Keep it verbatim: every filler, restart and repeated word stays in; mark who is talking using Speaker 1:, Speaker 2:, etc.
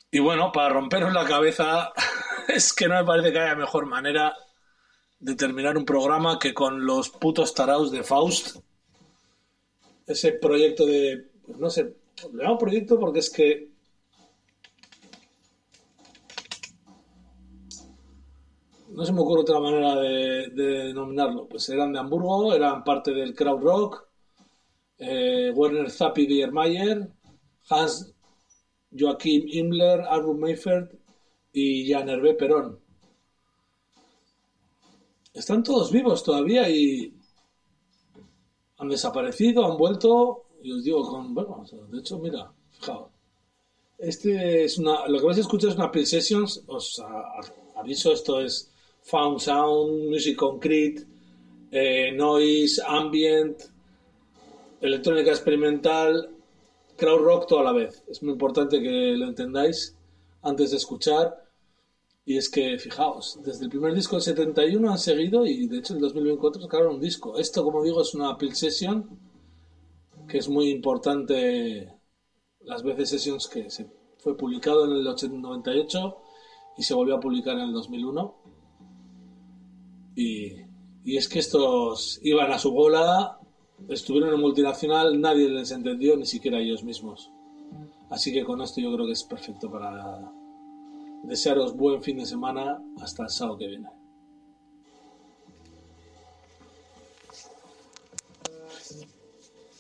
Speaker 1: Y bueno, para romperos la cabeza, es que no me parece que haya mejor manera de terminar un programa que con los putos taraos de Faust. Ese proyecto de, pues no sé, le llamo proyecto porque es que no se me ocurre otra manera de, de denominarlo. Pues eran de Hamburgo, eran parte del Krautrock, eh, Werner Zappi Diermayer, Hans Joachim Himmler, Arvo Mayfeld y Jan Hervé Perón. Están todos vivos todavía y han desaparecido, han vuelto. Y os digo, con, bueno, de hecho, mira, fijaos. Este es una, lo que vais a escuchar es una Play Sessions, os a- aviso, esto es Found Sound, Music Concrete, eh, Noise, Ambient, electrónica experimental, crowd rock toda la vez. Es muy importante que lo entendáis antes de escuchar. Y es que, fijaos, desde el primer disco del setenta y uno han seguido y de hecho en el dos mil veinticuatro sacaron un disco. Esto, como digo, es una Peel Session que es muy importante, las B C Sessions, que se fue publicado en el noventa y ocho y se volvió a publicar en el dos mil uno. Y, y es que estos iban a su bola, estuvieron en multinacional, nadie les entendió, ni siquiera ellos mismos. Así que con esto yo creo que es perfecto para desearos buen fin de semana hasta el sábado que viene.